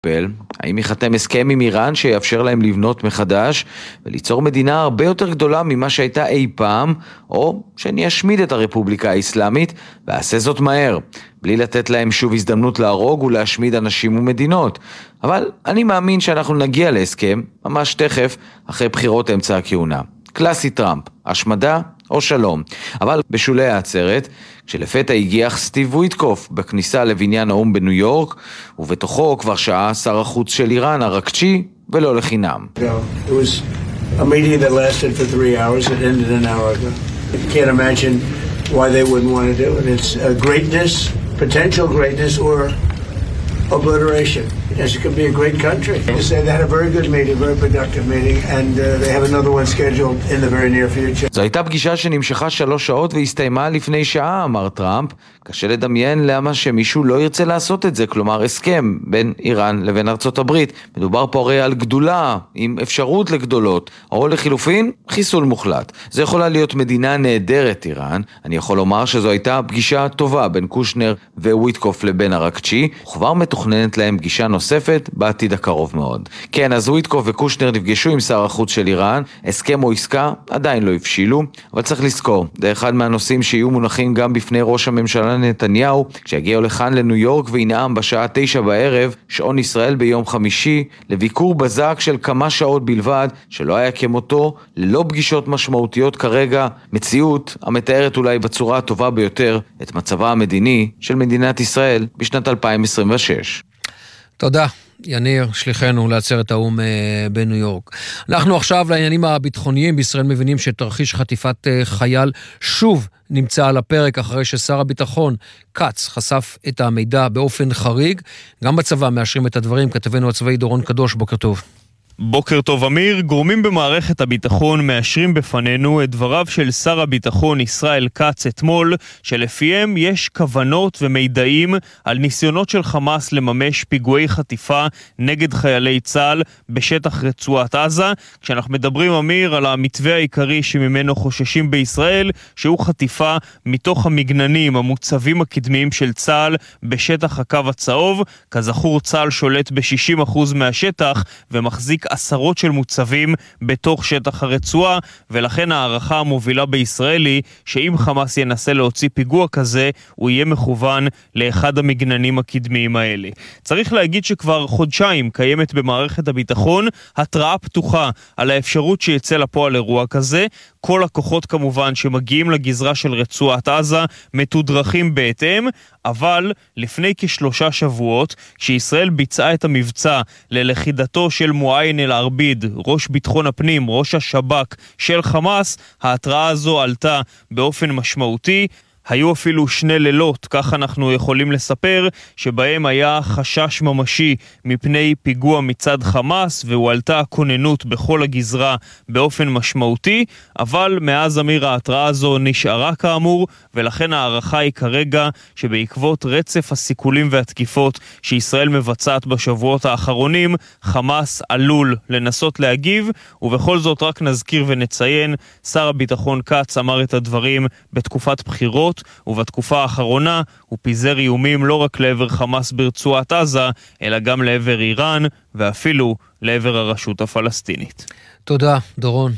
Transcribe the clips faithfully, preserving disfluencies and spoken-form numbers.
האם ייחתם הסכם עם איראן שיאפשר להם לבנות מחדש וליצור מדינה הרבה יותר גדולה ממה שהייתה אי פעם, או שאני אשמיד את הרפובליקה האסלאמית ואעשה זאת מהר, בלי לתת להם שוב הזדמנות להרוג ולהשמיד אנשים ומדינות. אבל אני מאמין שאנחנו נגיע להסכם ממש תכף אחרי בחירות אמצע הכהונה. קלאסי טראמפ, השמדה או שלום. אבל בשולי העצרת, כשלפתע הגיח סטיב וויטקוף בכניסה לבניין האום בניו יורק, ובתוכו כבר שעה שר החוץ של איראן, ארקצ'י, ולא לחינם. It was a meeting that lasted for three hours. It ended an hour ago. You can't imagine why they wouldn't want to do it. It's a greatness, potential greatness, or obliteration. Yes, it could be a great country. They say they had a very good meeting, very productive meeting, and uh, they have another one scheduled in the very near future. זו הייתה פגישה שנמשכה שלוש שעות והסתיימה לפני שעה, אמר טראמפ. קשה לדמיין למה שמישהו לא ירצה לעשות את זה, כלומר הסכם בין איראן לבין ארצות הברית. מדובר פה הרי על גדולה, עם אפשרות לגדולות, או לחילופין, חיסול מוחלט. זה יכולה להיות מדינה נהדרת איראן. אני יכול לומר שזו הייתה פגישה טובה בין קושנר וויטקוף לבין ארקצ'י, וכבר מתוכננת להם פגישה נוספת בעתיד הקרוב מאוד. כן, אז וויטקוף וקושנר נפגשו עם שר החוץ של איראן, הסכם או עסקה עדיין לא הבשילו, אבל צריך לזכור, זה אחד מהנושאים שיהיו מונחים גם בפני ראש הממשלה נתניהו, כשיגיעו לכאן לניו יורק וינאם בשעה תשע בערב, שעון ישראל ביום חמישי, לביקור בזק של כמה שעות בלבד, שלא היה כמותו, ללא פגישות משמעותיות כרגע, מציאות המתארת אולי בצורה הטובה ביותר את מצבה המדיני של מדינת ישראל בשנת אלפיים עשרים ושש. תודה, יניר, שליחנו לעצרת האום בניו יורק. אנחנו עכשיו לעניינים הביטחוניים. בישראל מבינים שתרחיש חטיפת חייל שוב נמצא על הפרק אחרי ששר הביטחון קץ חשף את המידע באופן חריג. גם בצבא מאשרים את הדברים. כתבנו הצבאי דורון קדוש, בוקר טוב. בוקר טוב אמיר. גורמים במערכת הביטחון מאשרים בפנינו את דבריו של שר הביטחון ישראל קץ אתמול, שלפיהם יש כוונות ומידעים על ניסיונות של חמאס לממש פיגועי חטיפה נגד חיילי צה"ל בשטח רצועת עזה. כשאנחנו מדברים אמיר על המתווה העיקרי שממנו חוששים בישראל, שהוא חטיפה מתוך המגננים המוצבים הקדמיים של צה"ל בשטח הקו הצהוב. כזכור, צה"ל שולט ב-שישים אחוז מהשטח ומחזיק עשרות של מוצבים בתוך שטח הרצועה, ולכן הערכה המובילה בישראל היא שאם חמאס ינסה להוציא פיגוע כזה, הוא יהיה מכוון לאחד המגננים הקדמיים האלה. צריך להגיד שכבר חודשיים קיימת במערכת הביטחון התראה פתוחה על האפשרות שיצא לפועל אירוע כזה. כל הכוחות כמובן שמגיעים לגזרה של רצועת עזה מתודרכים בהתאם, אבל לפני כשלושה שבועות, כשישראל ביצעה את המבצע ללכידתו של מועין אל-ערביד, ראש ביטחון הפנים, ראש השב"כ של חמאס, ההתראה הזו עלתה באופן משמעותי. היו אפילו שני לילות, כך אנחנו יכולים לספר, שבהם היה חשש ממשי מפני פיגוע מצד חמאס, והועלתה הכוננות בכל הגזרה באופן משמעותי, אבל מאז אמיר ההתראה הזו נשארה כאמור, ולכן הערכה היא כרגע שבעקבות רצף הסיכולים והתקיפות שישראל מבצעת בשבועות האחרונים, חמאס עלול לנסות להגיב, ובכל זאת רק נזכיר ונציין, שר הביטחון קץ אמר את הדברים בתקופת בחירות, ובתקופה האחרונה הוא פיזר איומים לא רק לעבר חמאס ברצועת עזה, אלא גם לעבר איראן ואפילו לעבר הרשות הפלסטינית. תודה, דורון.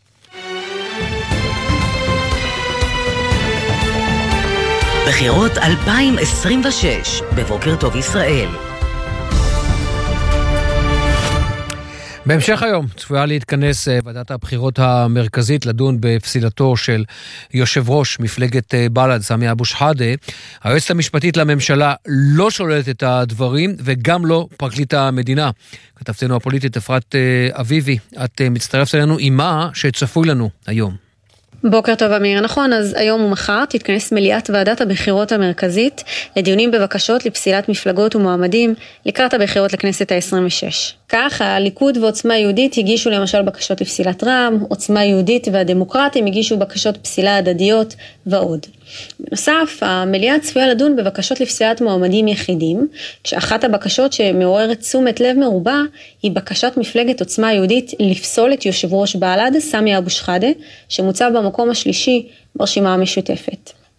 בחירות אלפיים עשרים ושש, בבוקר טוב ישראל. בהמשך היום צפויה להתכנס ועדת הבחירות המרכזית לדון בפסילתו של יושב ראש מפלגת בל"ד סמי אבו שחאדה. היועצת המשפטית לממשלה לא שוללת את הדברים וגם לא פרקליט המדינה. כתבתנו הפוליטית אפרת אביבי, את מצטרפת אלינו עם מה שצפוי לנו היום. בוקר טוב אמיר, נכון, אז היום ומחר תתכנס מליאת ועדת הבחירות המרכזית לדיונים בבקשות לפסילת מפלגות ומועמדים לקראת הבחירות לכנסת ה-עשרים ושש. כך, הליכוד ועוצמה יהודית הגישו למשל בקשות לפסילת רע"מ, עוצמה יהודית והדמוקרטים הגישו בקשות פסילה הדדיות ועוד. בנוסף, המליאה צפויה לדון בבקשות לפסילת מועמדים יחידים, כשאחת הבקשות שמעוררת תשומת לב מרובה היא בקשת מפלגת עוצמה יהודית לפסול את יושב ראש בל"ד סמי אבו שחאדה, שמוצב במקום השלישי ברשימה המשותפת.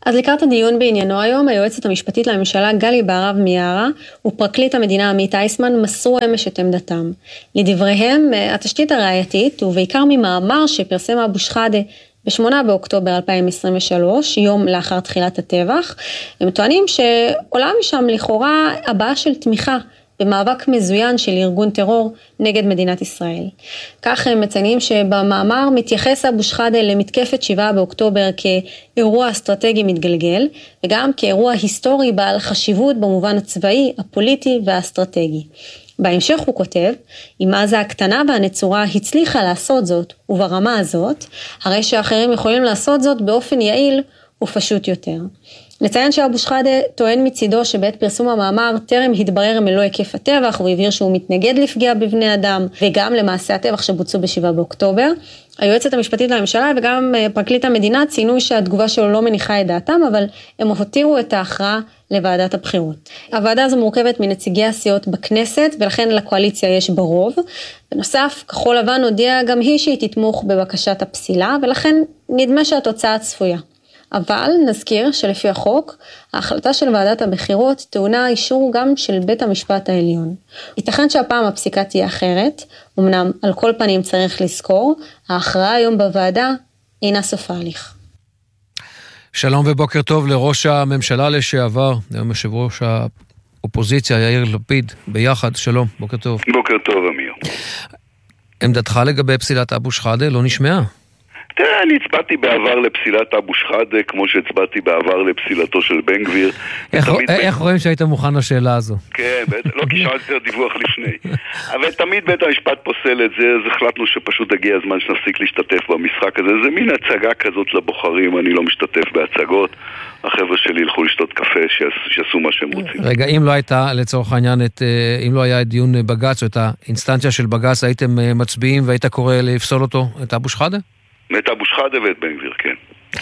אז לקראת הדיון בעניינו היום, היועצת המשפטית לממשלה גלי בהרב מיארה ופרקליט המדינה עמית אייסמן מסרו אמש את עמדתם. לדבריהם, התשתית הראייתית, ובעיקר ממאמר שפרסם אבו שחאדה ב-שמונה באוקטובר אלפיים עשרים ושלוש, יום לאחר תחילת הטבח, הם טוענים שעולה משם לכאורה הבעה של תמיכה במאבק מזוין של ארגון טרור נגד מדינת ישראל. כך הם מציינים שבמאמר מתייחס אבו שחאדה למתקפת שבעה באוקטובר כאירוע אסטרטגי מתגלגל, וגם כאירוע היסטורי בעל חשיבות במובן הצבאי, הפוליטי והאסטרטגי. בהמשך הוא כותב, אם עזה הקטנה והנצורה הצליחה לעשות זאת, וברמה הזאת, הרי שאחרים יכולים לעשות זאת באופן יעיל ופשוט יותר. נציין שאבו שחאדה טוען מצידו שבעת פרסום המאמר טרם התברר מלוא היקף הטבח, הוא הבהיר שהוא מתנגד לפגיעה בבני אדם וגם למעשה הטבח שבוצעו בשבעה באוקטובר. היועצת המשפטית לממשלה וגם פרקליט המדינה ציינו שהתגובה שלו לא מניחה את דעתם, אבל הם הותירו את ההכרעה לוועדת הבחירות. הוועדה הזו מורכבת מנציגי הסיעות בכנסת, ולכן לקואליציה יש ברוב. בנוסף, כחול לבן הודיעה גם היא שהיא תתמוך בבקשת הפסילה, ולכן נדמה שהתוצאה צפויה. אבל נזכיר שלפי החוק, ההחלטה של ועדת הבחירות טעונה אישור גם של בית המשפט העליון. ייתכן שהפעם הפסיקה תהיה אחרת, אמנם על כל פנים צריך לזכור, ההכרעה היום בוועדה אינה סוף ההליך. שלום ובוקר טוב לראש הממשלה לשעבר, היום יושב ראש האופוזיציה יאיר לפיד, ביחד, שלום, בוקר טוב. בוקר טוב אמיר. עמדתך לגבי פסילת אבו שחאדה לא נשמעה? תראה, אני הצבעתי בעבר לפסילת אבו שחאדה, כמו שהצבעתי בעבר לפסילתו של בן גביר. איך רואים שהיית מוכן לשאלה הזו? כן, לא כשאלתי את הדיווח לפני. אבל תמיד בית המשפט פוסל את זה, אז החלטנו שפשוט הגיע הזמן שנפסיק להשתתף במשחק הזה. זה מין הצגה כזאת לבוחרים, אני לא משתתף בהצגות. החבר'ה שלי ילכו לשתות קפה, שיעשו מה שהם רוצים. רגע, אם לא הייתה לצורך העניין, אם לא היה דיון בג"ץ או את האינסטנציה של בג"ץ, הייתם מצביעים והיית קורא לפסול אותו, את אבו שחאדה? את אבו שחאדה ואת בן גביר, כן.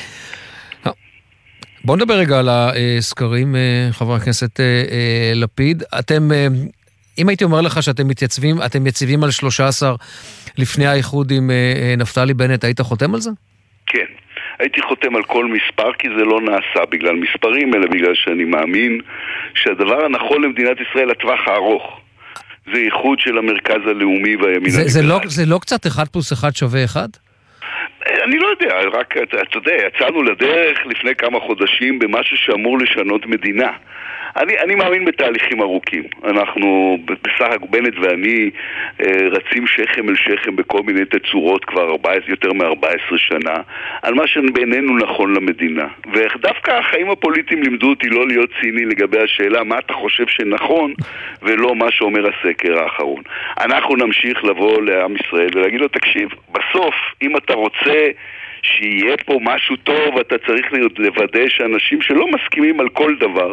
בואו נדבר רגע על הסקרים, חבר הכנסת לפיד. אתם, אם הייתי אומר לך שאתם מתייצבים, אתם מציבים על שלושה עשר לפני האיחוד עם נפתלי בנט, היית חותם על זה? כן. הייתי חותם על כל מספר, כי זה לא נעשה בגלל מספרים, אלא בגלל שאני מאמין שהדבר הנכון למדינת ישראל לטווח הארוך. זה איחוד של המרכז הלאומי והימין. זה, זה, לא, זה לא קצת אחד פלוס אחד שווה אחד? אני לא יודע, רק, אתה יודע, יצאנו לדרך לפני כמה חודשים במשהו שאמור לשנות מדינה. אני, אני מאמין בתהליכים ארוכים. אנחנו, בסך בנט ואני, רצים שכם אל שכם בכל מיני תצורות כבר יותר מ-ארבע עשרה שנה, על מה שבינינו נכון למדינה. ודווקא החיים הפוליטיים לימדו אותי לא להיות ציני לגבי השאלה מה אתה חושב שנכון, ולא מה שאומר הסקר האחרון. אנחנו נמשיך לבוא לעם ישראל ולהגיד לו, תקשיב, בסוף, אם אתה רוצה שיהיה פה משהו טוב, אתה צריך לוודא שאנשים שלא מסכימים על כל דבר,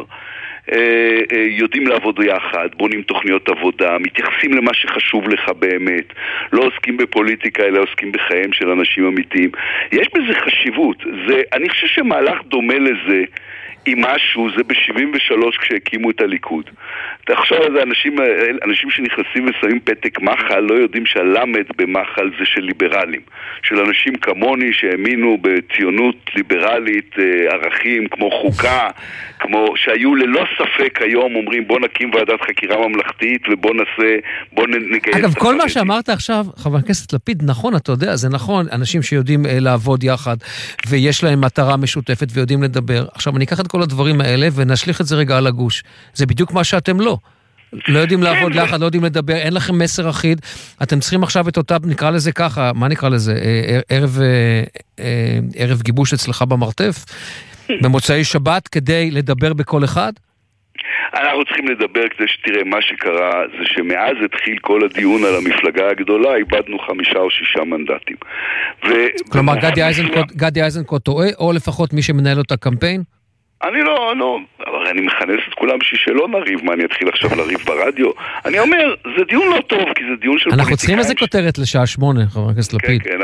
יודעים לעבוד יחד, בונים תוכניות עבודה, מתייחסים למה שחשוב לך באמת, לא עוסקים בפוליטיקה אלא עוסקים בחיים של אנשים אמיתיים. יש בזה חשיבות. זה, אני חושב שמהלך דומה לזה עם משהו, זה ב-שבעים ושלוש כשהקימו את הליכוד. תחשוב על זה, אנשים, אנשים שנכנסים ושמים פתק מחל לא יודעים שהלמד במחל זה של ליברלים, של אנשים כמוני שהאמינו בציונות ליברלית, ערכים כמו חוקה, כמו שהיו ללא ספק היום אומרים בוא נקים ועדת חקירה ממלכתית ובוא נעשה, בוא נגייס. אגב, כל מה שאמרת עכשיו, חבר הכנסת לפיד, נכון, אתה יודע, זה נכון, אנשים שיודעים לעבוד יחד ויש להם מטרה משותפת ויודעים לדבר. עכשיו אני אקח את כל הדברים האלה ונשליך את זה רגע על הגוש. זה בדיוק מה שאתם לא. לא יודעים לעבוד יחד, לא יודעים לדבר, אין לכם מסר אחיד, אתם צריכים עכשיו את אותה, נקרא לזה ככה, מה נקרא לזה, ערב, ערב גיבוש אצלך במרתף, במוצאי שבת, כדי לדבר בכל אחד? אנחנו צריכים לדבר כדי שתראה, מה שקרה זה שמאז התחיל כל הדיון על המפלגה הגדולה, איבדנו חמישה או שישה מנדטים. כלומר, גדי איזנקוט, גדי איזנקוט טועה, או לפחות מי שמנהל אותה קמפיין? אני לא, לא, אבל אני מכנס את כולם בשביל שלא נריב, מה אני אתחיל עכשיו לריב ברדיו? אני אומר, זה דיון לא טוב, כי זה דיון של פוליטיקאים. אנחנו צריכים איזה כותרת לשעה שמונה, חבר הכנסת לפיד. כן, כן, אבל זה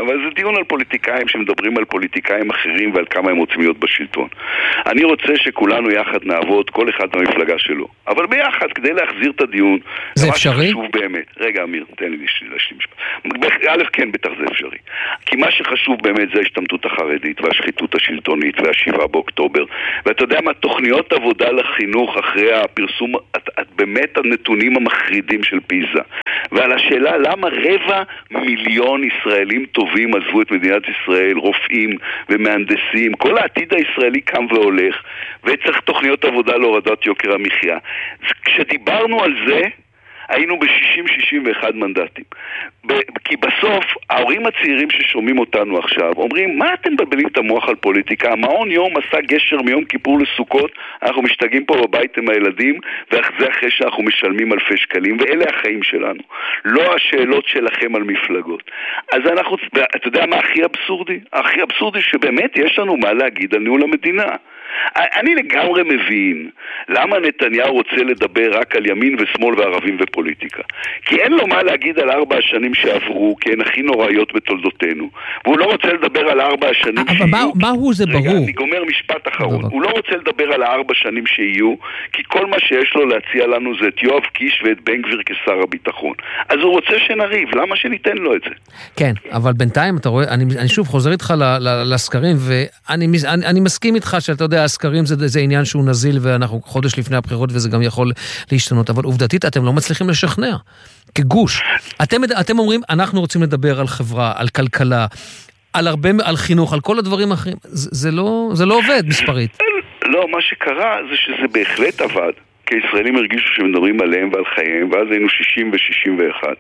דיון על פוליטיקאים שמדברים על פוליטיקאים אחרים ועל כמה הם רוצים להיות בשלטון. אני רוצה שכולנו יחד נעבוד, כל אחד במפלגה שלו. אבל ביחד, כדי להחזיר את הדיון, זה אפשרי? שחשוב באמת. רגע, אמיר, תן לי להשלים משפט. א', כן, בטח זה אפשרי. כי מה שחשוב באמת זה ההשתמטות החרדית והשחיתות השלטונית והשבעה באוקטובר. ואתה יודע מה, תוכניות עבודה לחינוך אחרי הפרסום, את, את באמת הנתונים המחרידים של פיזה. ועל השאלה למה רבע מיליון ישראלים טובים עזבו את מדינת ישראל, רופאים ומהנדסים, כל העתיד הישראלי קם והולך, וצריך תוכניות עבודה להורדת יוקר המחיה. כשדיברנו על זה, היינו ב-שישים שישים ואחד מנדטים. כי בסוף, ההורים הצעירים ששומעים אותנו עכשיו, אומרים, מה אתם מבלבלים את המוח על פוליטיקה? המעון יום עשה גשר מיום כיפור לסוכות, אנחנו משתגעים פה בבית עם הילדים, וזה אחרי שאנחנו משלמים אלפי שקלים, ואלה החיים שלנו. לא השאלות שלכם על מפלגות. אז אנחנו, אתה יודע מה הכי אבסורדי? הכי אבסורדי שבאמת יש לנו מה להגיד על ניהול המדינה. אני לגמרי מבין למה נתניהו רוצה לדבר רק על ימין ושמאל וערבים ופוליטיקה. כי אין לו מה להגיד על ארבע השנים שעברו, כי הן הכי נוראיות בתולדותינו. והוא לא רוצה לדבר על ארבע השנים שיהיו. אבל מה הוא זה ברור? רגע, אני גומר משפט אחרון. הוא לא רוצה לדבר על הארבע שנים שיהיו, כי כל מה שיש לו להציע לנו זה את יואב קיש ואת בן גביר כשר הביטחון. אז הוא רוצה שנריב, למה שניתן לו את זה? כן, אבל בינתיים אתה רואה, אני, אני שוב חוזר איתך לסקרים, ואני אני, אני מסכים איתך שאתה יודע, הסקרים זה, זה עניין שהוא נזיל, ואנחנו חודש לפני הבחירות, וזה גם יכול להשתנות, אבל עובדתית אתם לא מצליחים לשכנע, כגוש. אתם, אתם אומרים, אנחנו רוצים לדבר על חברה, על כלכלה, על הרבה, על חינוך, על כל הדברים האחרים. זה, זה לא, זה לא עובד מספרית. לא, מה שקרה זה שזה בהחלט עבד. כי הישראלים הרגישו שמדברים עליהם ועל חייהם, ואז היינו שישים ו-שישים ואחת.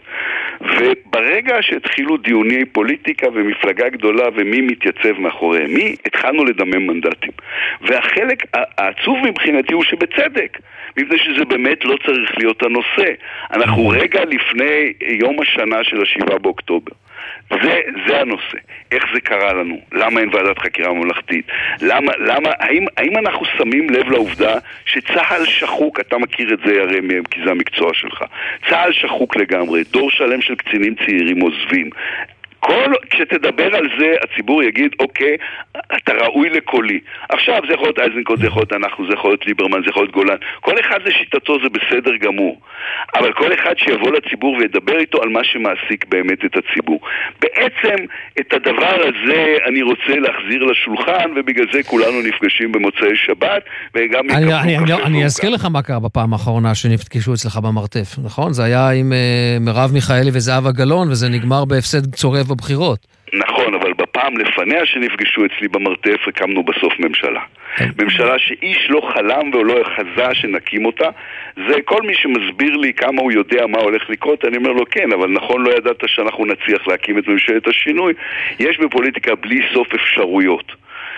וברגע שהתחילו דיוני פוליטיקה ומפלגה גדולה ומי מתייצב מאחוריהם, מי התחלנו לדמם מנדטים. והחלק העצוב מבחינתי הוא שבצדק, מפני שזה באמת לא צריך להיות הנושא. אנחנו רגע לפני יום השנה של השבעה באוקטובר. זה, זה הנושא. איך זה קרה לנו? למה אין ועדת חקירה ממלכתית? למה, למה, האם, האם אנחנו שמים לב לעובדה שצהל שחוק, אתה מכיר את זה הרי מהם, כי זה המקצוע שלך. צהל שחוק לגמרי, דור שלם של קצינים צעירים עוזבים. כל, כשתדבר על זה, הציבור יגיד, אוקיי, אתה ראוי לקולי. עכשיו זה יכול להיות איזנקוט, זה יכול להיות אנחנו, זה יכול להיות ליברמן, זה יכול להיות גולן. כל אחד זה שיטתו, זה בסדר גמור. אבל כל אחד שיבוא לציבור וידבר איתו על מה שמעסיק באמת את הציבור. בעצם, את הדבר הזה אני רוצה להחזיר לשולחן, ובגלל זה כולנו נפגשים במוצאי שבת, וגם... אני, אני, אני, אני אזכיר לך מה קרה בפעם האחרונה שנפגשו אצלך במרתף, נכון? זה היה עם uh, מרב מיכאלי וזהבה גלאון, וזה נגמר בהפסד צורב בבחירות. נכון, אבל בפעם לפניה שנפגשו אצלי במרתף הקמנו בסוף ממשלה. ממשלה שאיש לא חלם ולא חזה שנקים אותה. זה כל מי שמסביר לי כמה הוא יודע מה הולך לקרות, אני אומר לו כן, אבל נכון לא ידעת שאנחנו נצליח להקים את ממשלת השינוי. יש בפוליטיקה בלי סוף אפשרויות.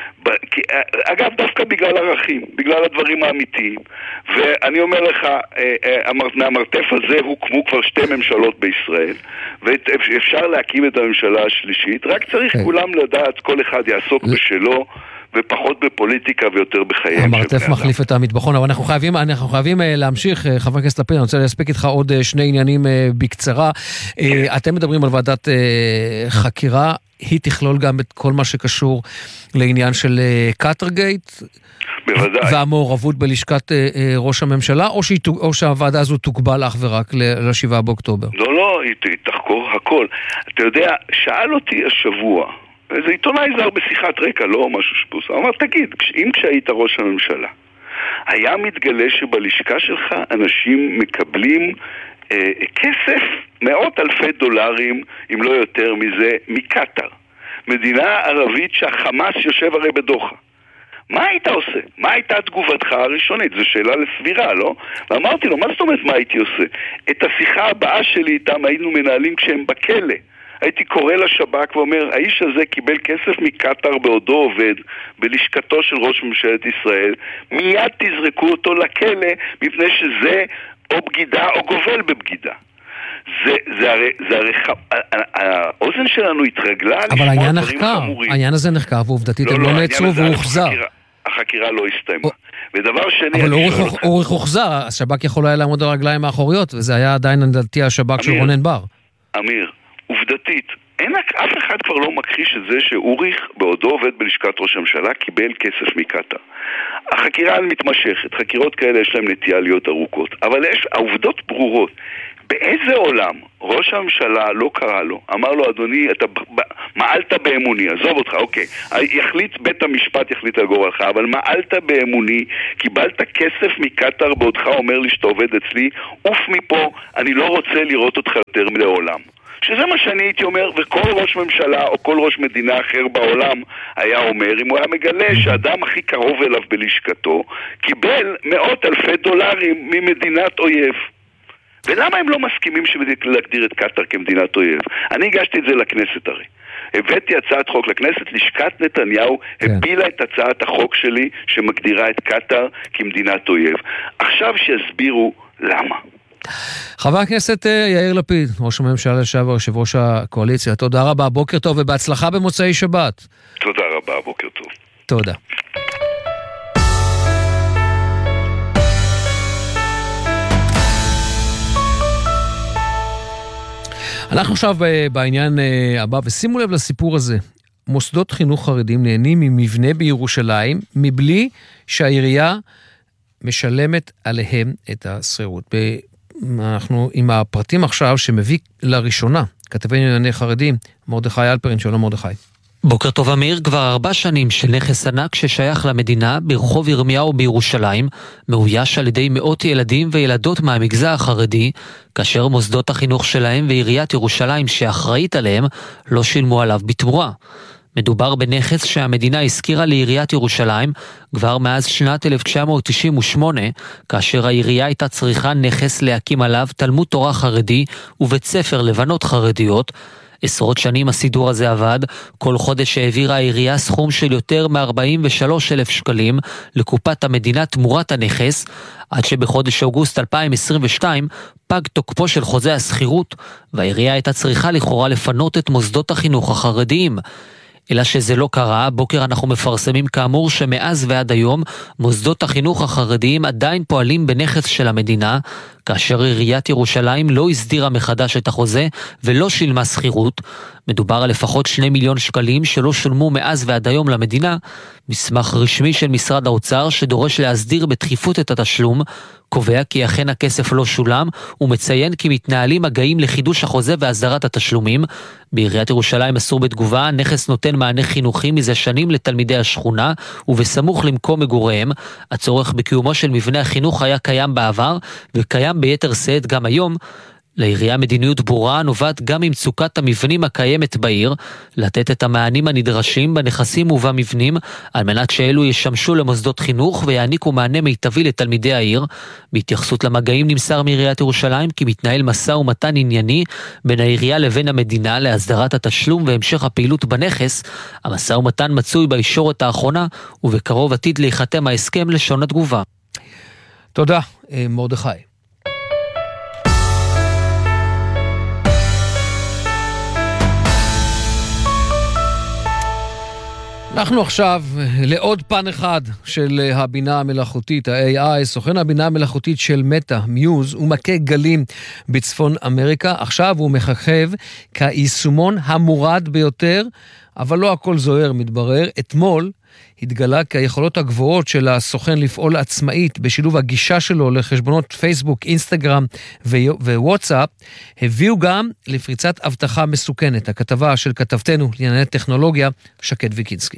אגב, דווקא בגלל ערכים, בגלל הדברים האמיתיים. ואני אומר לך, מהמרתף הזה הוקמו כבר שתי ממשלות בישראל, ואפשר להקים את הממשלה השלישית, רק צריך כולם לדעת, כל אחד יעסוק בשלו, ופחות בפוליטיקה ויותר בחייהם. המרתף מחליף את המטבחון, אבל אנחנו חייבים, אנחנו חייבים להמשיך, חבר הכנסת לפיד, אני רוצה להספיק איתך עוד שני עניינים בקצרה. אתם מדברים על ועדת חקירה, היא תכלול גם את כל מה שקשור לעניין של קטרגייט, בוודאי. והמעורבות בלשכת ראש הממשלה, או, שהיא, או שהוועדה הזו תוגבל אך ורק לשבעה באוקטובר? לא, לא, היא תחקור הכל. אתה יודע, שאל אותי השבוע, איזה עיתונאי זר בשיחת רקע, לא משהו שפוס, אמר, תגיד, אם כשהיית ראש הממשלה, היה מתגלה שבלשכה שלך אנשים מקבלים אה, כסף, מאות אלפי דולרים, אם לא יותר מזה, מקטר. מדינה ערבית שהחמאס יושב הרי בדוחה. מה היית עושה? מה הייתה תגובתך הראשונית? זו שאלה לסבירה, לא? ואמרתי לו, מה זאת אומרת מה הייתי עושה? את השיחה הבאה שלי איתם היינו מנהלים כשהם בכלא. הייתי קורא לשב"כ ואומר, האיש הזה קיבל כסף מקטר בעודו עובד בלשכתו של ראש ממשלת ישראל, מיד תזרקו אותו לכלא, מפני שזה או בגידה או גובל בבגידה. זה, זה הרי, זה הרי, האוזן שלנו התרגלה אבל העניין נחקר, העניין הזה נחקר, ועובדתית הם לא נעצרו והוא הוחזר. החקירה לא הסתיימה. ודבר שני... אבל אורך הוחזר, השב"כ יכול היה לעמוד על הרגליים האחוריות, וזה היה עדיין לדעתי השב"כ של רונן בר. אמיר, עובדתית, אין, אף אחד כבר לא מכחיש את זה שאוריך בעודו עובד בלשכת ראש הממשלה קיבל כסף מקטר. החקירה מתמשכת, חקירות כאלה יש להם נטייה להיות ארוכות, אבל יש העובדות ברורות. באיזה עולם ראש הממשלה לא קרא לו, אמר לו אדוני אתה מעלת באמוני, עזוב אותך, אוקיי, יחליט בית המשפט יחליט על גורלך, אבל מעלת באמוני, קיבלת כסף מקטר בעודך אומר לי שאתה עובד אצלי, אוף מפה, אני לא רוצה לראות אותך יותר לעולם. שזה מה שאני הייתי אומר, וכל ראש ממשלה או כל ראש מדינה אחר בעולם היה אומר, אם הוא היה מגלה שהאדם הכי קרוב אליו בלשכתו קיבל מאות אלפי דולרים ממדינת אויב. ולמה הם לא מסכימים להגדיר את קטר כמדינת אויב? אני הגשתי את זה לכנסת הרי. הבאתי הצעת חוק לכנסת, לשכת נתניהו הפילה את הצעת החוק שלי שמגדירה את קטר כמדינת אויב. עכשיו שיסבירו למה. חבר הכנסת יאיר לפיד, ראש הממשלה לשעבר, יושב ראש הקואליציה, תודה רבה, בוקר טוב ובהצלחה במוצאי שבת. תודה רבה, בוקר טוב. תודה. אנחנו עכשיו בעניין הבא, ושימו לב לסיפור הזה. מוסדות חינוך חרדים נהנים ממבנה בירושלים, מבלי שהעירייה משלמת עליהם את השכירות. אנחנו עם הפרטים עכשיו שמביא לראשונה, כתבי ענייני חרדים, מרדכי אלפרין, שלום מרדכי. בוקר טוב אמיר, כבר ארבע שנים של נכס ענק ששייך למדינה ברחוב ירמיהו בירושלים, מאויש על ידי מאות ילדים וילדות מהמגזר החרדי, כאשר מוסדות החינוך שלהם ועיריית ירושלים שאחראית עליהם לא שילמו עליו בתמורה. מדובר בנכס שהמדינה הזכירה לעיריית ירושלים כבר מאז שנת אלף תשע מאות תשעים ושמונה, כאשר העירייה הייתה צריכה נכס להקים עליו תלמוד תורה חרדי ובית ספר לבנות חרדיות. עשרות שנים הסידור הזה עבד, כל חודש העבירה העירייה סכום של יותר מ-ארבעים ושלושה אלף שקלים לקופת המדינה תמורת הנכס, עד שבחודש אוגוסט אלפיים עשרים ושתיים פג תוקפו של חוזה הסחירות, והעירייה הייתה צריכה לכאורה לפנות את מוסדות החינוך החרדיים. אלא שזה לא קרה, בוקר אנחנו מפרסמים כאמור שמאז ועד היום מוסדות החינוך החרדיים עדיין פועלים בנכס של המדינה, כאשר עיריית ירושלים לא הסדירה מחדש את החוזה ולא שילמה שכירות. מדובר על לפחות שני מיליון שקלים שלא שולמו מאז ועד היום למדינה. מסמך רשמי של משרד האוצר שדורש להסדיר בדחיפות את התשלום, קובע כי אכן הכסף לא שולם, ומציין כי מתנהלים מגעים לחידוש החוזה והסדרת התשלומים. בעיריית ירושלים אסור בתגובה, נכס נותן מענה חינוכי מזה שנים לתלמידי השכונה, ובסמוך למקום מגוריהם. הצורך בקיומו של מבנה החינוך היה קיים בעבר, וקיים ביתר שאת גם היום. לעירייה מדיניות ברורה נובעת גם ממצוקת המבנים הקיימת בעיר, לתת את המענים הנדרשים בנכסים ובמבנים, על מנת שאלו ישמשו למוסדות חינוך ויעניקו מענה מיטבי לתלמידי העיר. בהתייחסות למגעים נמסר מעיריית ירושלים כי מתנהל משא ומתן ענייני בין העירייה לבין המדינה להסדרת התשלום והמשך הפעילות בנכס. המשא ומתן מצוי בישורת האחרונה, ובקרוב עתיד להיחתם ההסכם לשון התגובה. תודה, מרדכי. אנחנו עכשיו לעוד פן אחד של הבינה המלאכותית, ה-איי איי, סוכן הבינה המלאכותית של מטה, מיוז, הוא מכה גלים בצפון אמריקה. עכשיו הוא מחכב כיישומון המורד ביותר, אבל לא הכל זוהר מתברר. אתמול התגלה כי היכולות הגבוהות של הסוכן לפעול עצמאית בשילוב הגישה שלו לחשבונות פייסבוק, אינסטגרם ווואטסאפ, הביאו גם לפריצת אבטחה מסוכנת. הכתבה של כתבתנו לענייני טכנולוגיה, שקד ויקינסקי.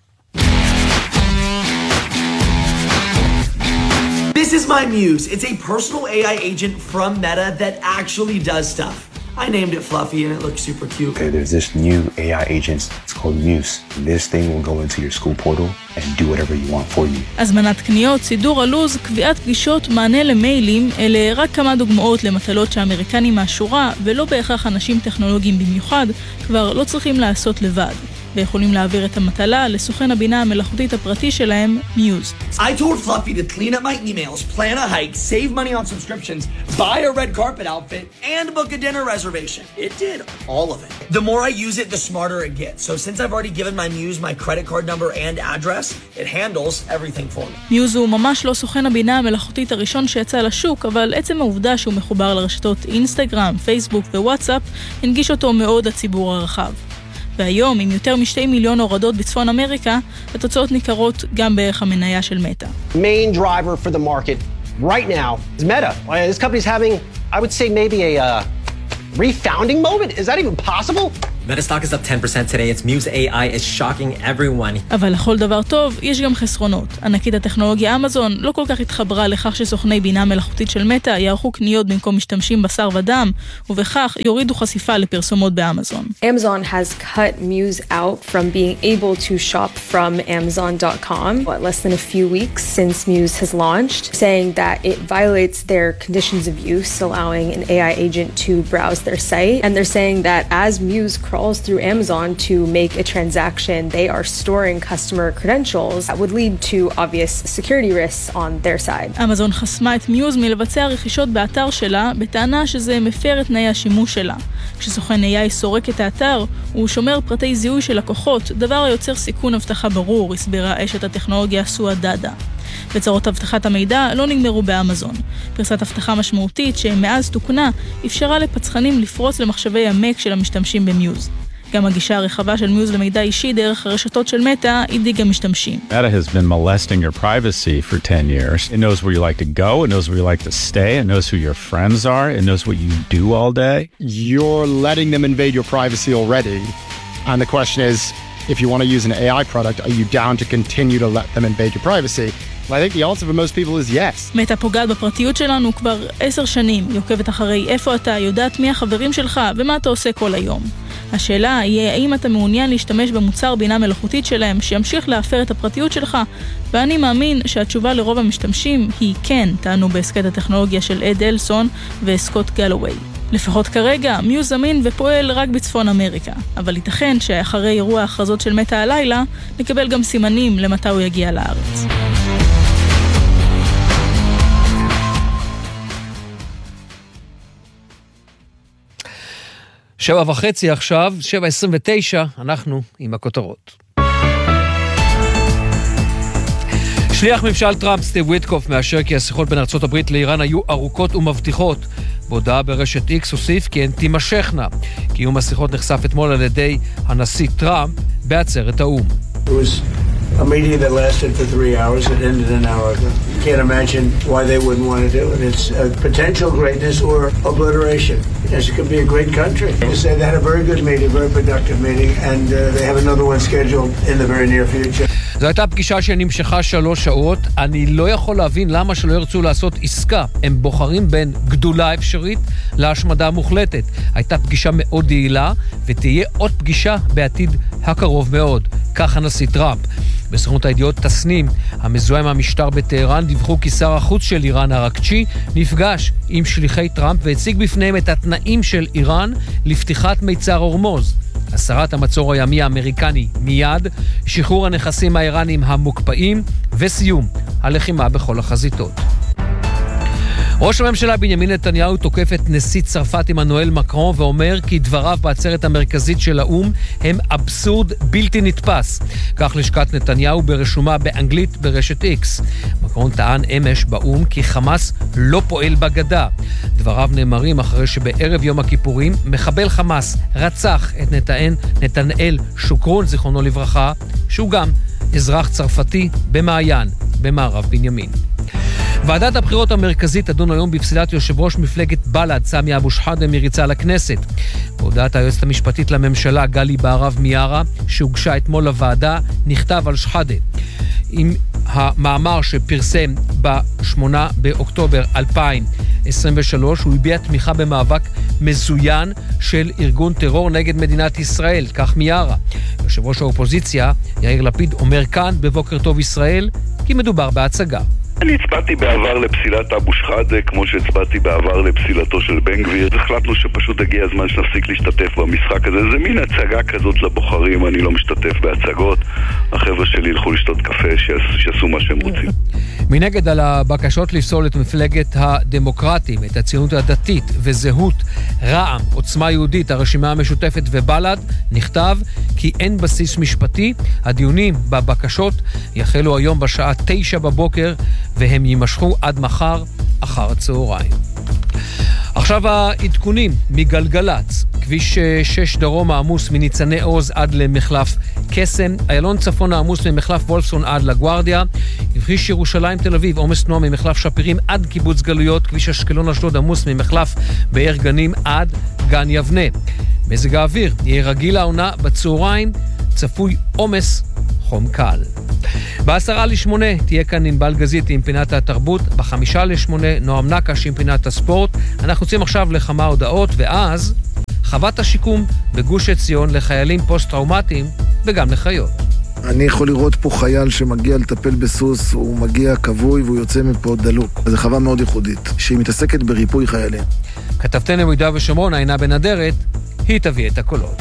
This is my Muse. It's a personal A I agent from Meta that actually does stuff. I named it Fluffy and it looks super cute. Okay, there's this new A I agent. It's called Muse. This thing will go into your school portal and do whatever you want for you. הזמנת קניות, סידור הלוז, קביעת פגישות, מענה למיילים, אלה רק כמה דוגמאות למטלות שהאמריקנים מהשורה, ולא בהכרח אנשים טכנולוגיים במיוחד, כבר לא צריכים לעשות לבד. ויכולים להעביר את המטלה לסוכן הבינה המלאכותית הפרטי שלהם, מיוז. I told Fluffy to clean up my emails, plan a hike, save money on subscriptions, buy a red carpet outfit, and book a dinner reservation. It did all of it. The more I use it, the smarter it gets. So since I've already given my Muse my credit card number and address, it handles everything for me. מיוז הוא ממש לא סוכן הבינה המלאכותית הראשון שיצא לשוק, אבל עצם העובדה שהוא מחובר לרשתות אינסטגרם, פייסבוק ווואטסאפ, הנגיש אותו מאוד לציבור הרחב. והיום, עם יותר משתי מיליון הורדות בצפון אמריקה, התוצאות ניכרות גם בערך המניה של מטא. Main driver for the market right now is Meta. This company is having, I would say, maybe a uh, refounding moment. Is that even possible? Meta stock is up ten percent today. Its Muse A I is shocking everyone. אבל לכל דבר טוב יש גם חסרונות. ענקית הטכנולוגיה אמזון לא כל כך התחברה לכך שסוכני בינה מלאכותית של מטא יערכו קניות במקום משתמשים בשר ודם, ובכך יורידו חשיפה לפרסומות באמזון. Amazon has cut Muse out from being able to shop from amazon dot com what, less than a few weeks since Muse has launched, saying that it violates their conditions of use, allowing an A I agent to browse their site. And they're saying that as Muse crawls through Amazon to make a transaction, they are storing customer credentials that would lead to obvious security risks on their side. אמזון חסמה את מיוז מלבצע רכישות באתר שלה בטענה שזה מפר את תנאי השימוש שלה. כשסוכן איי איי סורק את האתר, הוא שומר פרטי זיהוי של לקוחות, דבר היוצר סיכון הבטחה ברור, הסבירה אשת הטכנולוגיה סואה דאדה. בצורות הבטחת המידע לא נגמרו באמזון. פרסת הבטחה משמעותית שמאז תוקנה אפשרה לפצחנים לפרוץ למחשבי המק של המשתמשים במיוז. גם הגישה הרחבה של מיוז למידע אישי דרך הרשתות של מטא הדאיגה משתמשים. Meta has been molesting your privacy for ten years. It knows where you like to go, it knows where you like to stay, it knows who your friends are, it knows what you do all day. You're letting them invade your privacy already. And the question is, if you want to use an A I product, are you down to continue to let them invade your privacy? Well, I think the answer for most people is yes. מטא פוגעת בפרטיות שלנו כבר עשר שנים. היא עוקבת אחרי איפה אתה, יודעת מי החברים שלך ומה אתה עושה כל היום. השאלה היא האם אתה מעוניין להשתמש במוצר בינה מלאכותית שלהם שימשיך להפר את הפרטיות שלך, ואני מאמין שהתשובה לרוב המשתמשים היא כן, טענו בעסקת הטכנולוגיה של אד אלסון וסקוט גלווי. לפחות כרגע, מיוז זמין ופועל רק בצפון אמריקה, אבל ייתכן שאחרי אירוע ההכרזות של מטא הלילה, נקבל גם סימנים למתי הוא יגיע לארץ. שבע וחצי עכשיו, שבע עשרים ותשע, אנחנו עם הכותרות. שליח ממשל טראמפ סטיב וויטקוף מאשר כי השיחות בין ארצות הברית לאיראן היו ארוכות ומבטיחות. בהודעה ברשת איקס הוסיף כי הן תימשכנה. קיום השיחות נחשף אתמול על ידי הנשיא טראמפ בעצרת האו"ם. It was a meeting that lasted for three hours. It ended an hour ago. You can't imagine why they wouldn't want to do it. It's a potential greatness or obliteration. Yes, it could be a great country. They said they had a very good meeting, very productive meeting, and uh, they have another one scheduled in the very near future. זו הייתה פגישה שנמשכה שלוש שעות. אני לא יכול להבין למה שלא ירצו לעשות עסקה. הם בוחרים בין גדולה אפשרית להשמדה מוחלטת. הייתה פגישה מאוד יעילה, ותהיה עוד פגישה בעתיד הקרוב מאוד. כך הנשיא טראמפ. בסוכנות הידיעות תסנים, המזוהה עם המשטר בטהרן, דיווחו כי שר החוץ של איראן הראקצ'י נפגש עם שליחי טראמפ והציג בפניהם את התנאים של איראן לפתיחת מיצר הורמוז. הסרת המצור הימי האמריקני מיד, שחרור הנכסים האיראנים המוקפאים וסיום הלחימה בכל החזיתות. ראש הממשלה בנימין נתניהו תוקף את נשיא צרפת עמנואל מקרון ואומר כי דבריו בעצרת המרכזית של האו"ם הם אבסורד בלתי נתפס. כך לשכת נתניהו ברשומה באנגלית ברשת איקס. מקרון טען אמש באו"ם כי חמאס לא פועל בגדה. דבריו נאמרים אחרי שבערב יום הכיפורים מחבל חמאס רצח את נתן, נתנאל שוקרון זיכרונו לברכה, שהוא גם אזרח צרפתי במעיין במערב בנימין. ועדת הבחירות המרכזית תדון היום בפסילת יושב ראש מפלגת בל"ד סמי אבו שחאדה מריצה לכנסת. בהודעת היועצת המשפטית לממשלה גלי בהרב מיארה שהוגשה אתמול לוועדה נכתב על שחאדה. עם המאמר שפרסם ב-שמונה באוקטובר אלפיים עשרים ושלוש הוא הביע תמיכה במאבק מזוין של ארגון טרור נגד מדינת ישראל, כך מיארה. יושב ראש האופוזיציה יאיר לפיד אומר כאן בבוקר טוב ישראל כי מדובר בהצגה. אני הצבעתי בעבר לפסילת אבו שחאדה, כמו שהצבעתי בעבר לפסילתו של בן גביר. החלטנו שפשוט הגיע הזמן שנפסיק להשתתף במשחק הזה. זה מין הצגה כזאת לבוחרים, אני לא משתתף בהצגות. החבר'ה שלי ילכו לשתות קפה, שיעשו מה שהם רוצים. מנגד על הבקשות לפסול את מפלגת הדמוקרטים, את הציונות הדתית וזהות, רע"מ, עוצמה יהודית, הרשימה המשותפת ובל"ד, נכתב כי אין בסיס משפטי. הדיונים בבקשות יחלו היום בשעה תשע בבוקר והם יימשכו עד מחר אחר הצהריים. עכשיו העדכונים מגלגלץ. כביש שש דרום העמוס מניצני עוז עד למחלף קסם, איילון צפון העמוס ממחלף וולפסון עד לגוארדיה, כביש ירושלים תל אביב עומס תנועה ממחלף שפירים עד קיבוץ גלויות, כביש אשקלון אשדוד עמוס ממחלף באר גנים עד גן יבנה. מזג האוויר יהיה רגיל העונה, בצהריים צפוי עומס חום קל. בעשרה לשמונה תהיה כאן ענבל גזית עם פינת התרבות, בחמישה לשמונה נועם נקש עם פינת הספורט. אנחנו יוצאים עכשיו לכמה הודעות, ואז חוות השיקום בגוש עציון לחיילים פוסט-טראומטיים וגם לחיות. אני יכול לראות פה חייל שמגיע לטפל בסוס, הוא מגיע כבוי והוא יוצא מפה דלוק. זו חווה מאוד ייחודית, שהיא מתעסקת בריפוי חיילים. כתבתנו יהודה ושומרון, עינה בן אדרת, היא תביא את הקולות.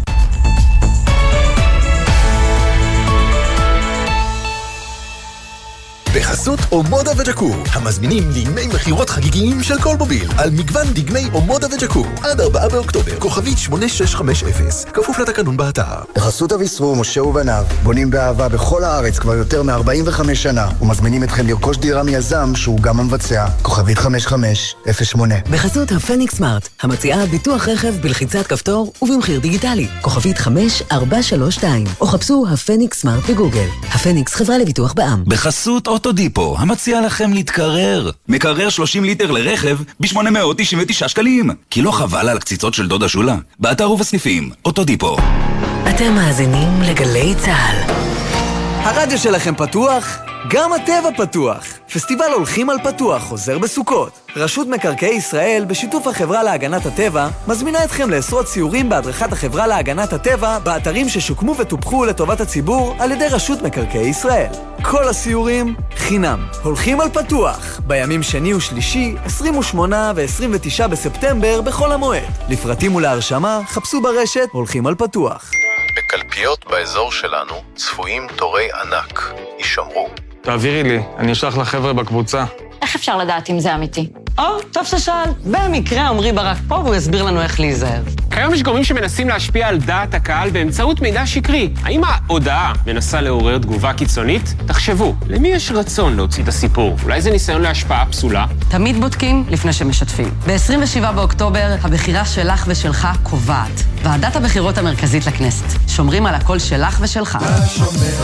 בחסות אומודה וג'קור, המזמינים לימי מחירות חגיגיים של כל מוביל, על מגוון דגמי אומודה וג'קור, עד ארבעה באוקטובר, כוכבית שמונה שש חמש אפס, כפוף לתקנון באתר. בחסות אביסרו, משה ובניו, בונים באהבה בכל הארץ כבר יותר מ-ארבעים וחמש שנה, ומזמינים אתכם לרכוש דירה מיזם שהוא גם המבצע, כוכבית חמש חמש אפס שמונה. בחסות הפניקס סמארט, המציעה ביטוח רכב בלחיצת כפתור ובמחיר דיגיטלי, כוכבית חמש ארבע שלוש שתיים, או חפשו הפניקס סמארט בגוגל. הפניקס חברה לביטוח בע"מ. בחסות אוטודיפו, המציע לכם להתקרר. מקרר שלושים ליטר לרכב ב-שמונה מאות תשעים ותשעה שקלים. כי לא חבל על הקציצות של דודה שולה? באתר ובסניפים, אוטודיפו. אתם מאזינים לגלי צהל. הרדיו שלכם פתוח? גם הטבע פתוח. פסטיבל הולכים על פתוח חוזר בסוכות. רשות מקרקעי ישראל בשיתוף החברה להגנת הטבע מזמינה אתכם לעשרות סיורים בהדרכת החברה להגנת הטבע באתרים ששוקמו וטופחו לטובת הציבור על ידי רשות מקרקעי ישראל. כל הסיורים חינם. הולכים על פתוח בימים שני ושלישי, עשרים ושמונה ו-עשרים ותשעה בספטמבר בכל המועד. לפרטים ולהרשמה חפשו ברשת הולכים על פתוח. בקלפיות באזור שלנו צפויים תורי ענק. יישמרו. תעבירי לי, אני אשלח לחבר'ה בקבוצה. איך אפשר לדעת אם זה אמיתי? או, טוב ששאל. במקרה עמרי ברק פה והוא יסביר לנו איך להיזהר. כיום יש גורמים שמנסים להשפיע על דעת הקהל באמצעות מידע שקרי. האם ההודעה מנסה לעורר תגובה קיצונית? תחשבו, למי יש רצון להוציא את הסיפור? אולי זה ניסיון להשפעה פסולה? תמיד בודקים לפני שמשתפים. ב-עשרים ושבעה באוקטובר, הבחירה שלך ושלך קובעת. ועדת הבחירות המרכזית לכנסת. שומרים על הקול שלך ושלך.